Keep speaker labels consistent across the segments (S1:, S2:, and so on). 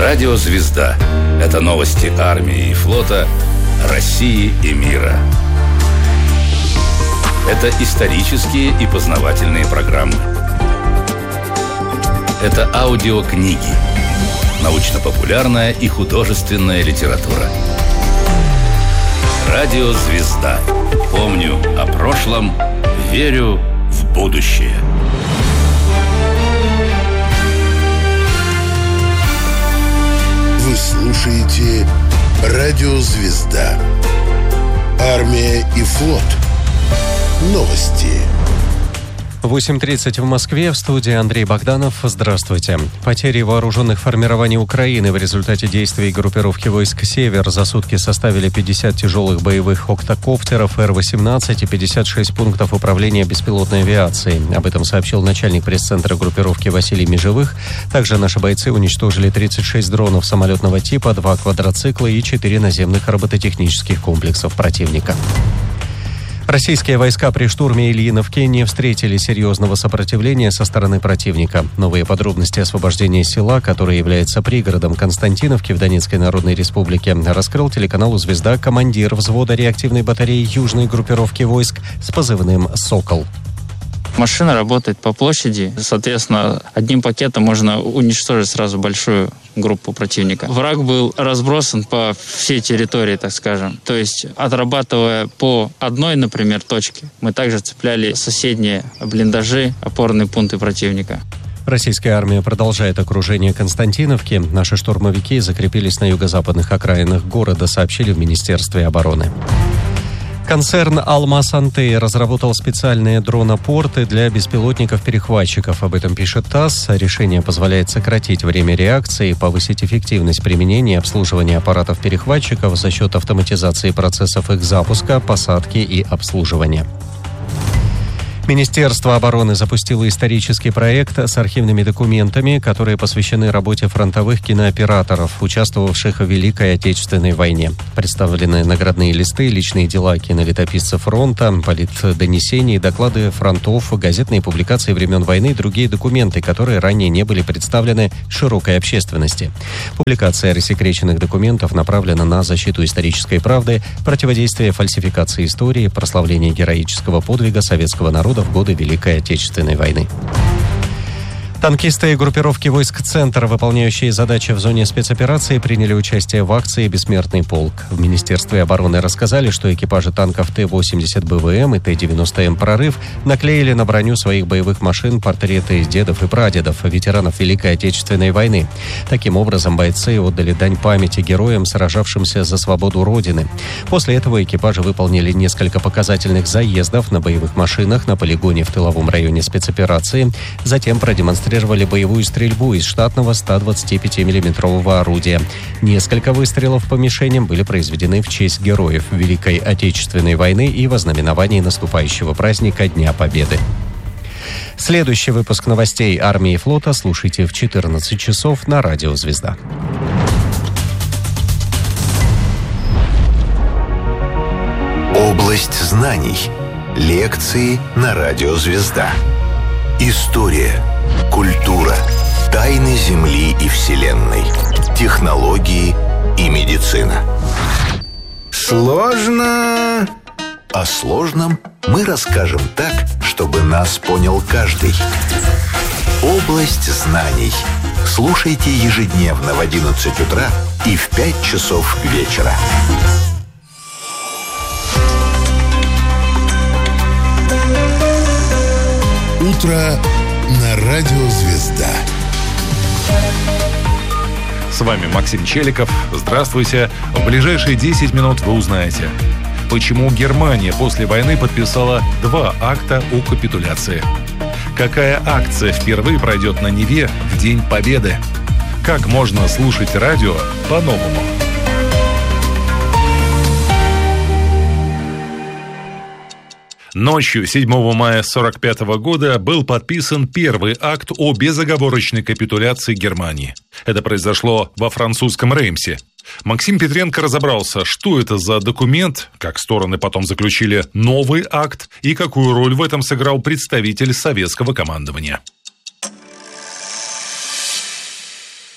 S1: Радио «Звезда» – это новости армии и флота, России и мира. Это исторические и познавательные программы. Это аудиокниги, научно-популярная и художественная литература. Радио «Звезда». Помню о прошлом, верю в будущее.
S2: Вы слушаете Радио «Звезда». Армия и флот. Новости.
S3: 8:30 в Москве. В студии Андрей Богданов. Здравствуйте. Потери вооруженных формирований Украины в результате действий группировки войск «Север» за сутки составили 50 тяжелых боевых октокоптеров Р-18 и 56 пунктов управления беспилотной авиацией. Об этом сообщил начальник пресс-центра группировки Василий Межевых. Также наши бойцы уничтожили 36 дронов самолетного типа, 2 квадроцикла и 4 наземных робототехнических комплексов противника. Российские войска при штурме Ильиновки не встретили серьезного сопротивления со стороны противника. Новые подробности освобождения села, которое является пригородом Константиновки в Донецкой Народной Республике, раскрыл телеканалу «Звезда» командир взвода реактивной батареи южной группировки войск с позывным «Сокол».
S4: Машина работает по площади, соответственно, одним пакетом можно уничтожить сразу большую группу противника. Враг был разбросан по всей территории, так скажем. То есть, отрабатывая по одной, например, точке, мы также цепляли соседние блиндажи, опорные пункты противника.
S3: Российская армия продолжает окружение Константиновки. Наши штурмовики закрепились на юго-западных окраинах города, сообщили в Министерстве обороны. Концерн «Алмаз-Антей» разработал специальные дронопорты для беспилотников-перехватчиков. Об этом пишет ТАСС. Решение позволяет сократить время реакции, повысить эффективность применения и обслуживания аппаратов-перехватчиков за счет автоматизации процессов их запуска, посадки и обслуживания. Министерство обороны запустило исторический проект с архивными документами, которые посвящены работе фронтовых кинооператоров, участвовавших в Великой Отечественной войне. Представлены наградные листы, личные дела кинолетописцев фронта, политдонесения, доклады фронтов, газетные публикации времен войны и другие документы, которые ранее не были представлены широкой общественности. Публикация рассекреченных документов направлена на защиту исторической правды, противодействие фальсификации истории, прославление героического подвига советского народа в годы Великой Отечественной войны. Танкисты группировки войск «Центр», выполняющие задачи в зоне спецоперации, приняли участие в акции «Бессмертный полк». В Министерстве обороны рассказали, что экипажи танков Т-80 БВМ и Т-90М «Прорыв» наклеили на броню своих боевых машин портреты дедов и прадедов, ветеранов Великой Отечественной войны. Таким образом, бойцы отдали дань памяти героям, сражавшимся за свободу Родины. После этого экипажи выполнили несколько показательных заездов на боевых машинах на полигоне в тыловом районе спецоперации, затем продемонстрировали боевую стрельбу из штатного 125 миллиметрового орудия. Несколько выстрелов по мишеням были произведены в честь героев Великой Отечественной войны и во знаменовании наступающего праздника Дня Победы. Следующий выпуск новостей армии и флота слушайте в 14 часов на Радио «Звезда».
S2: Область знаний. Лекции на Радио «Звезда». История, культура, тайны Земли и Вселенной, технологии и медицина. Сложно. О сложном мы расскажем так, чтобы нас понял каждый. Область знаний. Слушайте ежедневно в 11 утра и в 5 часов вечера. Утро на Радио «Звезда».
S5: С вами Максим Челиков. Здравствуйте. В ближайшие 10 минут вы узнаете, почему Германия после войны подписала 2 акта о капитуляции. Какая акция впервые пройдет на Неве в День Победы? Как можно слушать радио по-новому? Ночью 7 мая 1945 года был подписан первый акт о безоговорочной капитуляции Германии. Это произошло во французском Реймсе. Максим Петренко разобрался, что это за документ, как стороны потом заключили новый акт и какую роль в этом сыграл представитель советского командования.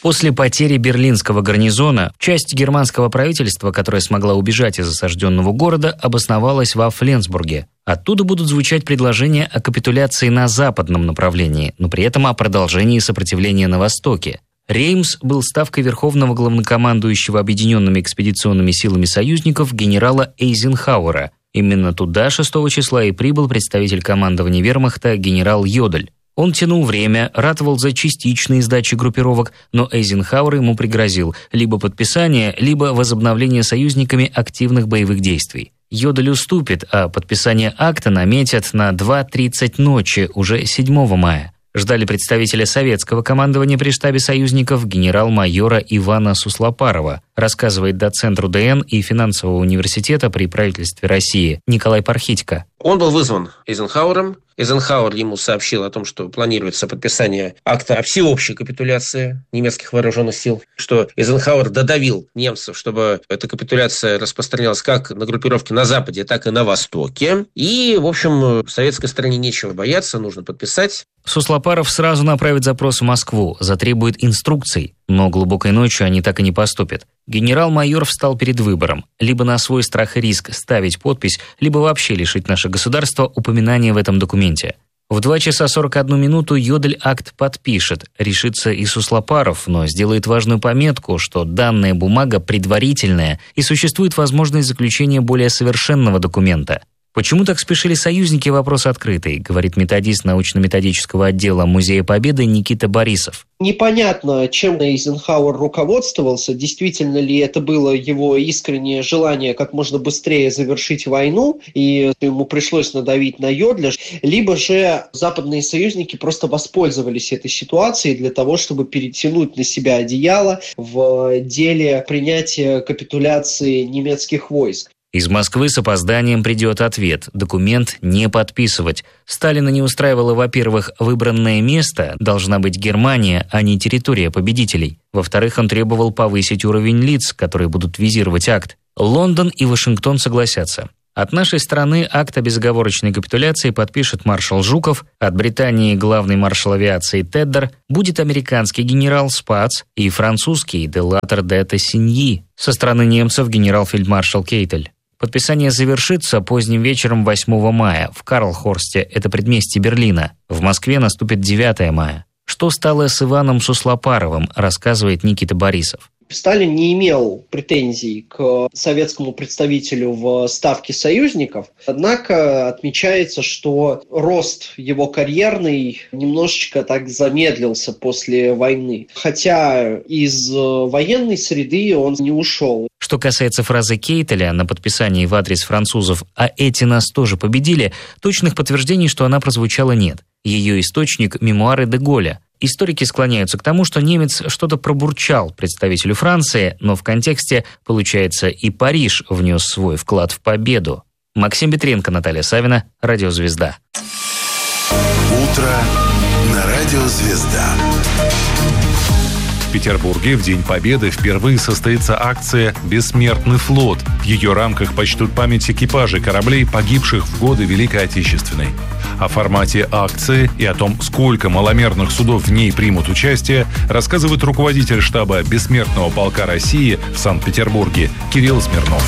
S6: После потери берлинского гарнизона часть германского правительства, которая смогла убежать из осажденного города, обосновалась во Фленсбурге. Оттуда будут звучать предложения о капитуляции на западном направлении, но при этом о продолжении сопротивления на востоке. Реймс был ставкой верховного главнокомандующего объединенными экспедиционными силами союзников генерала Эйзенхауэра. Именно туда 6 числа и прибыл представитель командования вермахта генерал Йодель. Он тянул время, ратовал за частичные сдачи группировок, но Эйзенхауэр ему пригрозил либо подписание, либо возобновление союзниками активных боевых действий. Йодель уступит, а подписание акта наметят на 2:30 ночи уже 7 мая. Ждали представителя советского командования при штабе союзников генерал-майора Ивана Суслопарова, рассказывает доцент РУДН и финансового университета при правительстве России Николай Пархитько.
S7: Он был вызван Эйзенхауэром. Эйзенхауэр ему сообщил о том, что планируется подписание акта о всеобщей капитуляции немецких вооруженных сил, что Эйзенхауэр додавил немцев, чтобы эта капитуляция распространялась как на группировки на Западе, так и на Востоке. И, в общем, советской стороне нечего бояться, нужно подписать.
S6: Суслопаров сразу направит запрос в Москву, затребует инструкций, но глубокой ночью они так и не поступят. Генерал-майор встал перед выбором: либо на свой страх и риск ставить подпись, либо вообще лишить наше государство упоминания в этом документе. В 2 часа 41 минуту Йодель акт подпишет, решится и Суслопаров, но сделает важную пометку, что данная бумага предварительная и существует возможность заключения более совершенного документа. Почему так спешили союзники, вопрос открытый, говорит методист научно-методического отдела Музея Победы Никита Борисов.
S8: Непонятно, чем Эйзенхауэр руководствовался, действительно ли это было его искреннее желание как можно быстрее завершить войну, и ему пришлось надавить на Йодля, либо же западные союзники просто воспользовались этой ситуацией для того, чтобы перетянуть на себя одеяло в деле принятия капитуляции немецких войск.
S6: Из Москвы с опозданием придет ответ: документ не подписывать. Сталина не устраивало, во-первых, выбранное место должна быть Германия, а не территория победителей. Во-вторых, он требовал повысить уровень лиц, которые будут визировать акт. Лондон и Вашингтон согласятся. От нашей страны акт о безоговорочной капитуляции подпишет маршал Жуков, от Британии главный маршал авиации Теддер, будет американский генерал Спац и французский Делатер де Тессиньи, со стороны немцев генерал-фельдмаршал Кейтель. Подписание завершится поздним вечером 8 мая в Карлхорсте, это предместье Берлина. В Москве наступит 9 мая. Что стало с Иваном Суслопаровым, рассказывает Никита Борисов.
S8: Сталин не имел претензий к советскому представителю в Ставке союзников, однако отмечается, что рост его карьерный немножечко так замедлился после войны, хотя из военной среды он не ушел.
S6: Что касается фразы Кейтеля на подписании в адрес французов «а эти нас тоже победили», точных подтверждений, что она прозвучала, нет. Ее источник – мемуары де Голля. Историки склоняются к тому, что немец что-то пробурчал представителю Франции, но в контексте, получается, и Париж внес свой вклад в победу. Максим Петренко, Наталья Савина, Радио Звезда.
S2: Утро на Радио Звезда.
S5: В Петербурге в День Победы впервые состоится акция «Бессмертный флот». В ее рамках почтут память экипажей кораблей, погибших в годы Великой Отечественной. О формате акции и о том, сколько маломерных судов в ней примут участие, рассказывает руководитель штаба Бессмертного полка России в Санкт-Петербурге Кирилл Смирнов.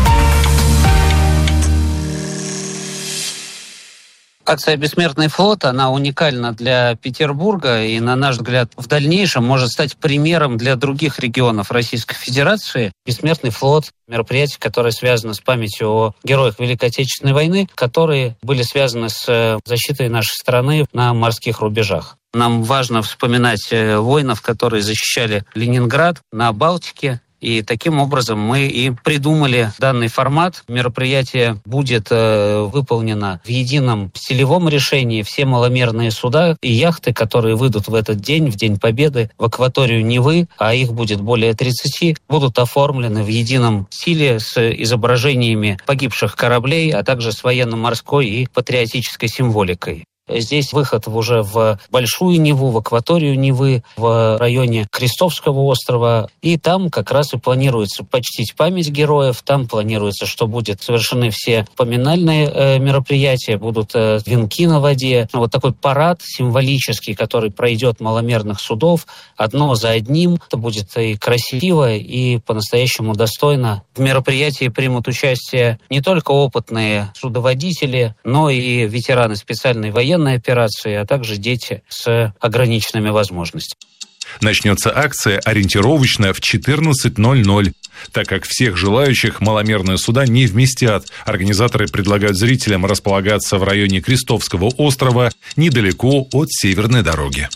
S9: Акция «Бессмертный флот», она уникальна для Петербурга и, на наш взгляд, в дальнейшем может стать примером для других регионов Российской Федерации. «Бессмертный флот» — мероприятие, которое связано с памятью о героях Великой Отечественной войны, которые были связаны с защитой нашей страны на морских рубежах. Нам важно вспоминать воинов, которые защищали Ленинград на Балтике. И таким образом мы и придумали данный формат. Мероприятие будет выполнено в едином стилевом решении. Все маломерные суда и яхты, которые выйдут в этот день, в День Победы, в акваторию Невы, а их будет более 30, будут оформлены в едином стиле с изображениями погибших кораблей, а также с военно-морской и патриотической символикой. Здесь выход уже в Большую Неву, в акваторию Невы, в районе Крестовского острова. И там как раз и планируется почтить память героев. Там планируется, что будут совершены все поминальные мероприятия, будут венки на воде. Вот такой парад символический, который пройдет маломерных судов одно за одним. Это будет и красиво, и по-настоящему достойно. В мероприятии примут участие не только опытные судоводители, но и ветераны специальной военной операции, а также дети с ограниченными возможностями.
S5: Начнется акция ориентировочно в 14:00. Так как всех желающих маломерные суда не вместят, организаторы предлагают зрителям располагаться в районе Крестовского острова, недалеко от Северной дороги.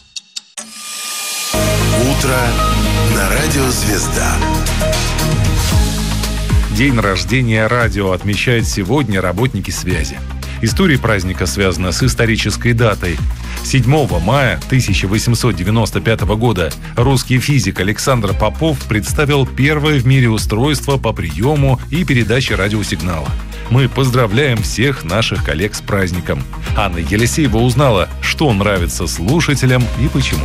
S2: Утро на радио «Звезда».
S5: День рождения радио отмечают сегодня работники связи. История праздника связана с исторической датой. 7 мая 1895 года русский физик Александр Попов представил первое в мире устройство по приему и передаче радиосигнала. Мы поздравляем всех наших коллег с праздником. Анна Елисеева узнала, что нравится слушателям и почему.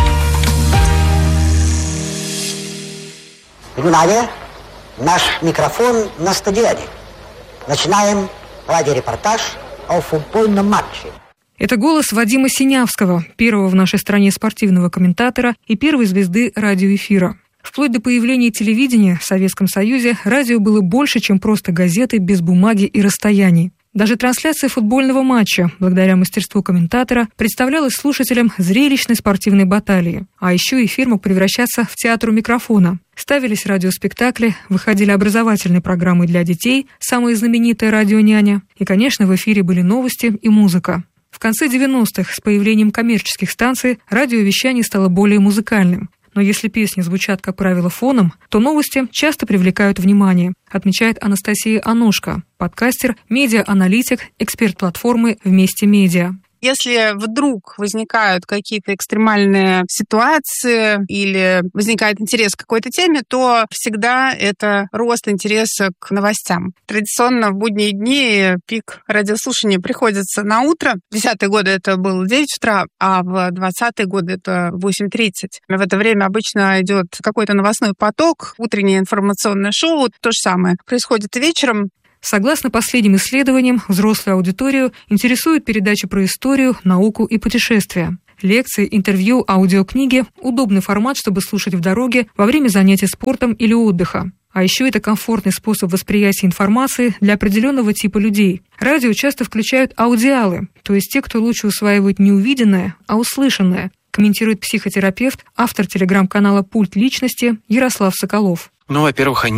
S10: Внимание! Наш микрофон на стадионе. Начинаем радиорепортаж о футбольном матче.
S11: Это голос Вадима Синявского, первого в нашей стране спортивного комментатора и первой звезды радиоэфира. Вплоть до появления телевидения в Советском Союзе радио было больше, чем просто газеты без бумаги и расстояний. Даже трансляция футбольного матча, благодаря мастерству комментатора, представлялась слушателям зрелищной спортивной баталии. А еще эфир мог превращаться в театр у микрофона. Ставились радиоспектакли, выходили образовательные программы для детей, самая знаменитая «Радионяня». И, конечно, в эфире были новости и музыка. В конце 90-х с появлением коммерческих станций радиовещание стало более музыкальным. Но если песни звучат, как правило, фоном, то новости часто привлекают внимание, отмечает Анастасия Анушка, подкастер, медиа-аналитик, эксперт платформы «Вместе Медиа».
S12: Если вдруг возникают какие-то экстремальные ситуации или возникает интерес к какой-то теме, то всегда это рост интереса к новостям. Традиционно в будние дни пик радиослушания приходится на утро. В 10-е годы это было 9 утра, а в 20-е годы это 8:30. В это время обычно идет какой-то новостной поток, утреннее информационное шоу. То же самое происходит и вечером.
S11: Согласно последним исследованиям, взрослую аудиторию интересуют передачи про историю, науку и путешествия. Лекции, интервью, аудиокниги – удобный формат, чтобы слушать в дороге, во время занятий спортом или отдыха. А еще это комфортный способ восприятия информации для определенного типа людей. Радио часто включают аудиалы, то есть те, кто лучше усваивает не увиденное, а услышанное, комментирует психотерапевт, автор телеграм-канала «Пульт личности» Ярослав Соколов.
S13: Во-первых, они